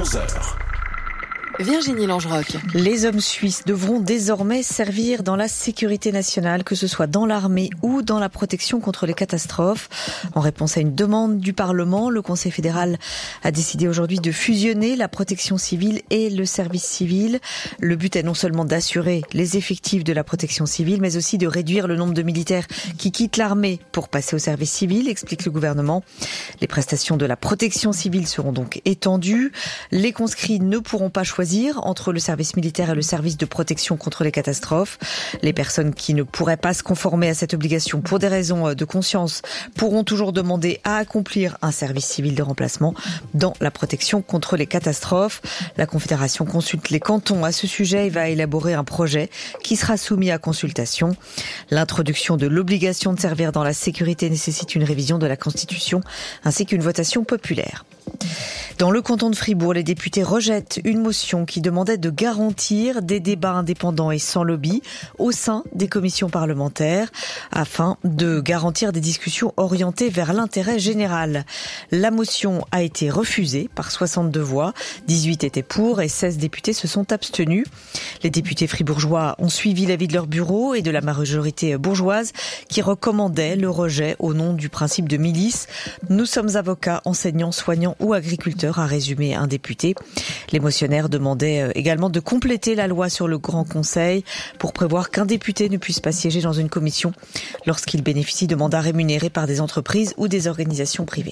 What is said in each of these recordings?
11h. Virginie Langeroc. Les hommes suisses devront désormais servir dans la sécurité nationale, que ce soit dans l'armée ou dans la protection contre les catastrophes. En réponse à une demande du Parlement, le Conseil fédéral a décidé aujourd'hui de fusionner la protection civile et le service civil. Le but est non seulement d'assurer les effectifs de la protection civile, mais aussi de réduire le nombre de militaires qui quittent l'armée pour passer au service civil, explique le gouvernement. Les prestations de la protection civile seront donc étendues. Les conscrits ne pourront pas choisir entre le service militaire et le service de protection contre les catastrophes. Les personnes qui ne pourraient pas se conformer à cette obligation pour des raisons de conscience pourront toujours demander à accomplir un service civil de remplacement dans la protection contre les catastrophes. La Confédération consulte les cantons à ce sujet et va élaborer un projet qui sera soumis à consultation. L'introduction de l'obligation de servir dans la sécurité nécessite une révision de la Constitution ainsi qu'une votation populaire. Dans le canton de Fribourg, les députés rejettent une motion qui demandait de garantir des débats indépendants et sans lobby au sein des commissions parlementaires afin de garantir des discussions orientées vers l'intérêt général. La motion a été refusée par 62 voix, 18 étaient pour et 16 députés se sont abstenus. Les députés fribourgeois ont suivi l'avis de leur bureau et de la majorité bourgeoise qui recommandait le rejet au nom du principe de milice. Nous sommes avocats, enseignants, soignants ou agriculteurs, a résumé un député. Les motionnaires demandaient également de compléter la loi sur le Grand Conseil pour prévoir qu'un député ne puisse pas siéger dans une commission lorsqu'il bénéficie de mandats rémunérés par des entreprises ou des organisations privées.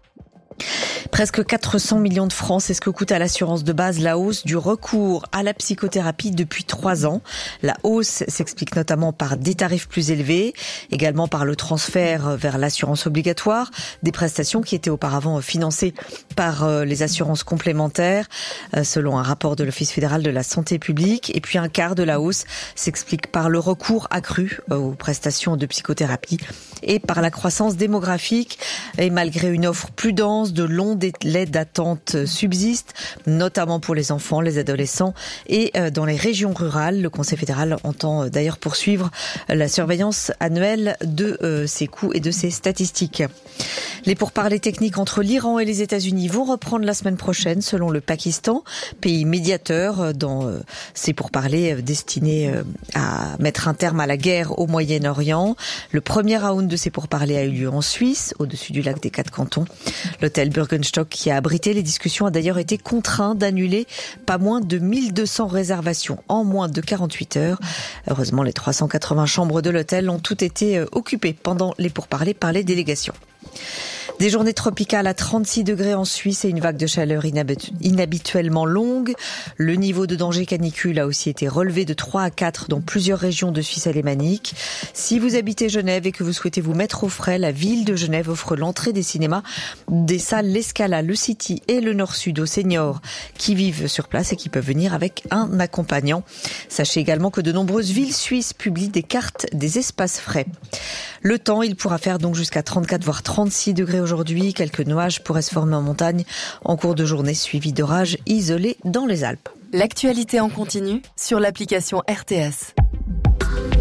Presque 400 millions de francs, c'est ce que coûte à l'assurance de base la hausse du recours à la psychothérapie depuis 3 ans. La hausse s'explique notamment par des tarifs plus élevés, également par le transfert vers l'assurance obligatoire, des prestations qui étaient auparavant financées par les assurances complémentaires, selon un rapport de l'Office fédéral de la santé publique. Et puis un quart de la hausse s'explique par le recours accru aux prestations de psychothérapie et par la croissance démographique. Et malgré une offre plus dense, de longs délais d'attente subsistent, notamment pour les enfants, les adolescents et dans les régions rurales. Le Conseil fédéral entend d'ailleurs poursuivre la surveillance annuelle de ces coûts et de ces statistiques. Les pourparlers techniques entre l'Iran et les États-Unis vont reprendre la semaine prochaine, selon le Pakistan, pays médiateur dans ces pourparlers destinés à mettre un terme à la guerre au Moyen-Orient. Le premier round de ces pourparlers a eu lieu en Suisse, au-dessus du lac des 4 cantons. L'hôtel Bürgenstock, qui a abrité les discussions, a d'ailleurs été contraint d'annuler pas moins de 1200 réservations en moins de 48 heures. Heureusement, les 380 chambres de l'hôtel ont toutes été occupées pendant les pourparlers par les délégations. Des journées tropicales à 36 degrés en Suisse et une vague de chaleur inhabituellement longue. Le niveau de danger canicule a aussi été relevé de 3 à 4 dans plusieurs régions de Suisse alémanique. Si vous habitez Genève et que vous souhaitez vous mettre au frais, la ville de Genève offre l'entrée des cinémas, des salles L'Escala, le City et le Nord-Sud aux seniors qui vivent sur place et qui peuvent venir avec un accompagnant. Sachez également que de nombreuses villes suisses publient des cartes des espaces frais. Le temps, il pourra faire donc jusqu'à 34 voire 36 degrés aujourd'hui. Quelques nuages pourraient se former en montagne en cours de journée, suivis d'orages isolés dans les Alpes. L'actualité en continu sur l'application RTS.